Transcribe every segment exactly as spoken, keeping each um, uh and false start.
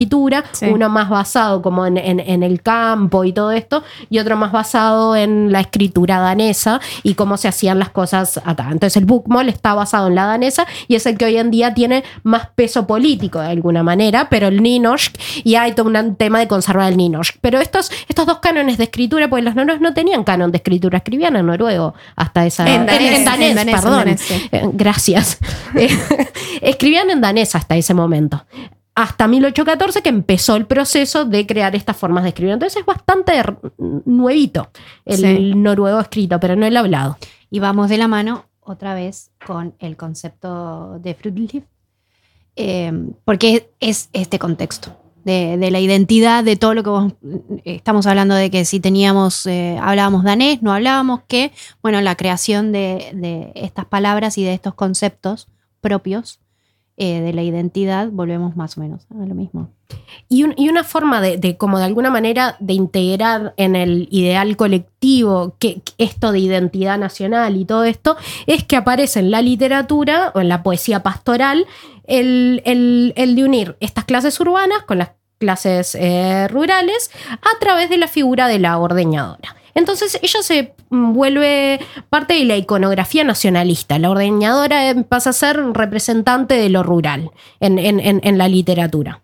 escritura, sí. Uno más basado como en, en, en el campo y todo esto, y otro más basado en la escritura danesa y cómo se hacían las cosas acá. Entonces el bokmål está basado en la danesa y es el que hoy en día tiene más peso político de alguna manera, pero el nynorsk, y hay todo un tema de conservar el nynorsk. Pero estos, estos dos cánones de escritura, pues los noruegos no tenían canon de escritura, escribían en noruego hasta esa... En danés, en, en danés, en danés perdón. En danés, sí. eh, gracias. Escribían en danés hasta ese momento. Hasta mil ochocientos catorce que empezó el proceso de crear estas formas de escribir. Entonces es bastante nuevito el sí. noruego escrito, pero no el hablado. Y vamos de la mano otra vez con el concepto de Frudliv, eh, porque es este contexto de, de la identidad, de todo lo que vos, estamos hablando de que si teníamos, eh, hablábamos danés, no hablábamos, que, bueno, la creación de, de estas palabras y de estos conceptos propios eh, de la identidad, volvemos más o menos a lo mismo. Y, un, y una forma de, de, como de alguna manera, de integrar en el ideal colectivo que, que esto de identidad nacional y todo esto, es que aparece en la literatura o en la poesía pastoral el, el, el de unir estas clases urbanas con las clases eh, rurales a través de la figura de la ordeñadora. Entonces ella se vuelve parte de la iconografía nacionalista. La ordeñadora pasa a ser representante de lo rural en, en, en, en la literatura.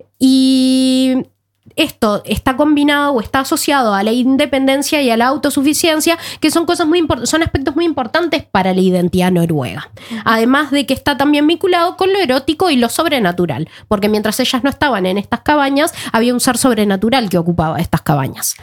Y esto está combinado o está asociado a la independencia y a la autosuficiencia, que son cosas muy import- son aspectos muy importantes para la identidad noruega. Además de que está también vinculado con lo erótico y lo sobrenatural, porque mientras ellas no estaban en estas cabañas, había un ser sobrenatural que ocupaba estas cabañas.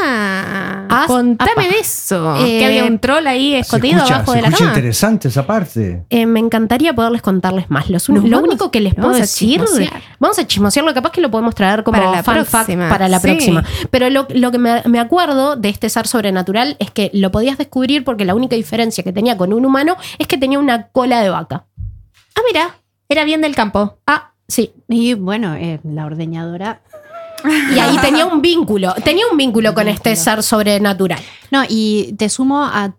Ah, As- contame apa. de eso. Eh, que había un troll ahí escondido escucha, abajo se de la escucha cama. interesante esa parte. Eh, me encantaría poderles contarles más. Los, Nos lo vamos- único que les puedo vamos a decir, chismosear. vamos a chismosearlo, capaz que lo podemos traer como Para la fan fact próxima, para la sí. próxima. Pero lo, lo que me, me acuerdo de este ser sobrenatural es que lo podías descubrir porque la única diferencia que tenía con un humano es que tenía una cola de vaca. Ah, mira, era bien del campo. Ah, sí. Y bueno, eh, la ordeñadora... Y ahí tenía un vínculo, tenía un vínculo con este ser sobrenatural. No, y te sumo a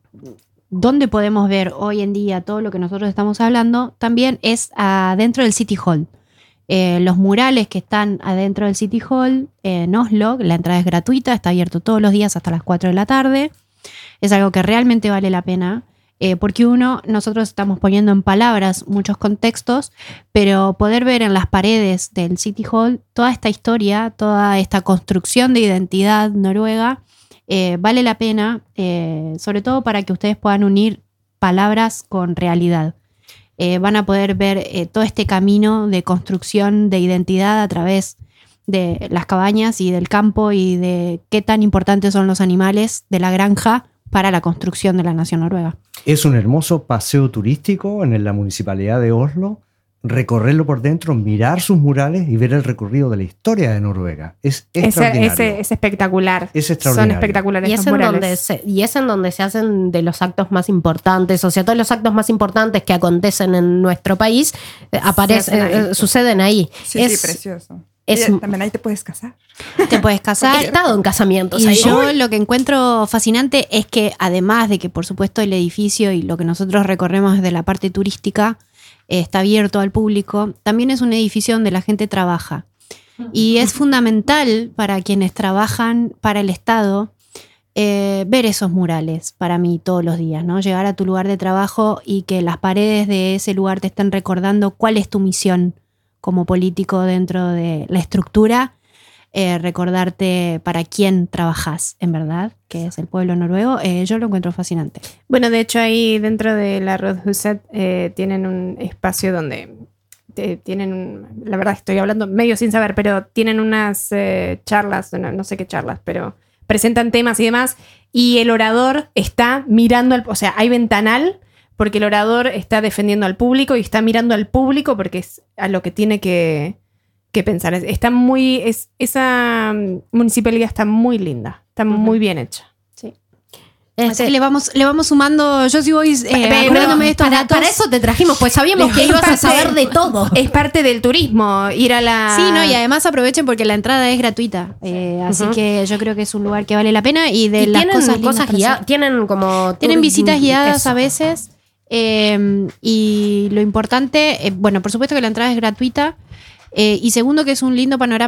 dónde podemos ver hoy en día todo lo que nosotros estamos hablando, también es adentro del City Hall. Eh, los murales que están adentro del City Hall eh, en Oslo, la entrada es gratuita, está abierto todos los días hasta las cuatro de la tarde. Es algo que realmente vale la pena. Eh, porque uno, nosotros estamos poniendo en palabras muchos contextos, pero poder ver en las paredes del City Hall toda esta historia, toda esta construcción de identidad noruega, eh, vale la pena, eh, sobre todo para que ustedes puedan unir palabras con realidad. Eh, van a poder ver eh, todo este camino de construcción de identidad a través de las cabañas y del campo y de qué tan importantes son los animales de la granja para la construcción de la nación noruega. Es un hermoso paseo turístico en la municipalidad de Oslo, recorrerlo por dentro, mirar sus murales y ver el recorrido de la historia de Noruega. Es Ese, extraordinario. ese, es espectacular. Es extraordinario. Son espectaculares Y es, estos en murales. donde se, y es en donde se hacen de los actos más importantes, o sea, todos los actos más importantes que acontecen en nuestro país eh, aparecen, hacen ahí. eh, suceden ahí. Sí, es, sí, precioso. es- Y también ahí te puedes casar. Te puedes He casar. estado en casamientos Y ahí. yo lo que encuentro fascinante es que además de que por supuesto el edificio y lo que nosotros recorremos desde la parte turística eh, está abierto al público, también es un edificio donde la gente trabaja. Y es fundamental para quienes trabajan para el Estado eh, ver esos murales para mí todos los días, ¿no? Llegar a tu lugar de trabajo y que las paredes de ese lugar te estén recordando cuál es tu misión como político dentro de la estructura. Eh, recordarte para quién trabajas, en verdad, que es el pueblo noruego, eh, yo lo encuentro fascinante. Bueno, de hecho ahí dentro de la Rådhuset eh, tienen un espacio donde te- tienen, un- la verdad estoy hablando medio sin saber, pero tienen unas eh, charlas, no, no sé qué charlas, pero presentan temas y demás, y el orador está mirando, al, o sea, hay ventanal, porque el orador está defendiendo al público y está mirando al público porque es a lo que tiene que... que pensar. Está muy, es, esa mm, municipalidad está muy linda, está uh-huh. muy bien hecha. Sí. Este, Así que le vamos, le vamos sumando, yo sí voy eh, Pero, acordándome de estos para, datos. para eso te trajimos, pues sabíamos que Es ibas a parte- saber de todo. Es parte del turismo, ir a la... Sí, no, y además aprovechen porque la entrada es gratuita, eh, así Uh-huh. que yo creo que es un lugar que vale la pena y de Y las tienen cosas lindas cosas para guiadas, hacer. tienen como... Tienen tur- visitas guiadas eso. a veces eh, y lo importante, eh, bueno, por supuesto que la entrada es gratuita. Eh, y segundo, que es un lindo panorama